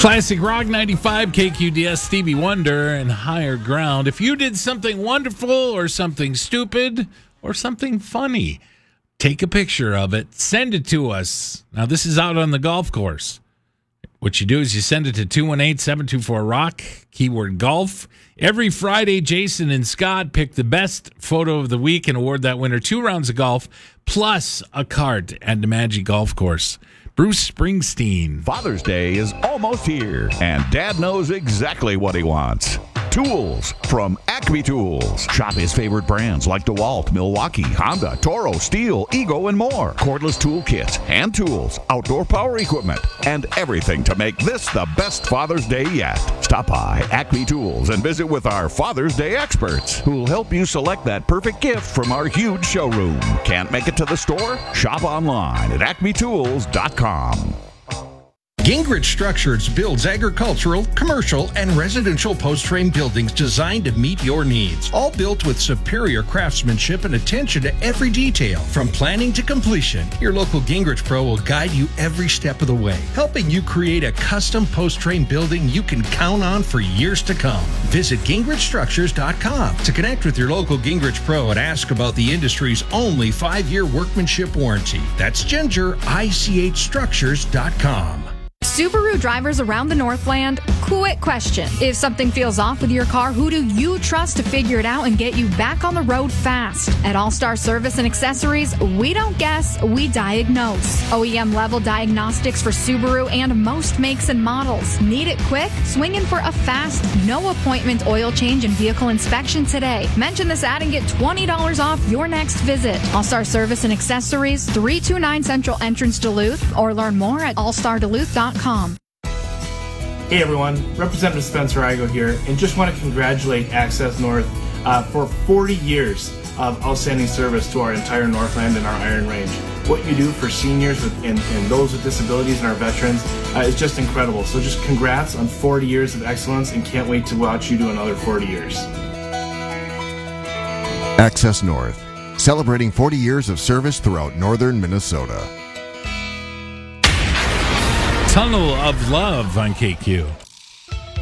Classic Rock 95, KQDS, Stevie Wonder, and Higher Ground. If you did something wonderful or something stupid or something funny, take a picture of it, send it to us. Now, this is out on the golf course. What you do is you send it to 218-724-ROCK, keyword golf. Every Friday, Jason and Scott pick the best photo of the week and award that winner 2 rounds of golf plus a cart at the Magic Golf Course. Bruce Springsteen. Father's Day is almost here, and Dad knows exactly what he wants. Tools from Acme Tools. Shop his favorite brands like DeWalt, Milwaukee, Honda, Toro, Steel, Ego, and more. Cordless tool kits, hand tools, outdoor power equipment, and everything to make this the best Father's Day yet. Stop by Acme Tools and visit with our Father's Day experts who'll help you select that perfect gift from our huge showroom. Can't make it to the store? Shop online at acmetools.com. Gingrich Structures builds agricultural, commercial, and residential post-frame buildings designed to meet your needs. All built with superior craftsmanship and attention to every detail. From planning to completion, your local Gingrich Pro will guide you every step of the way, helping you create a custom post-frame building you can count on for years to come. Visit GingrichStructures.com to connect with your local Gingrich Pro and ask about the industry's only 5-year workmanship warranty. That's GingerICHStructures.com. Subaru drivers around the Northland, quick question. If something feels off with your car, who do you trust to figure it out and get you back on the road fast? At All-Star Service and Accessories, we don't guess, we diagnose. OEM-level diagnostics for Subaru and most makes and models. Need it quick? Swing in for a fast, no-appointment oil change and vehicle inspection today. Mention this ad and get $20 off your next visit. All-Star Service and Accessories, 329 Central Entrance, Duluth, or learn more at allstarduluth.com. Hey everyone, Representative Spencer Igo here, and just want to congratulate Access North for 40 years of outstanding service to our entire Northland and our Iron Range. What you do for seniors and those with disabilities and our veterans is just incredible. So just congrats on 40 years of excellence, and can't wait to watch you do another 40 years. Access North, celebrating 40 years of service throughout northern Minnesota. Tunnel of Love on KQ.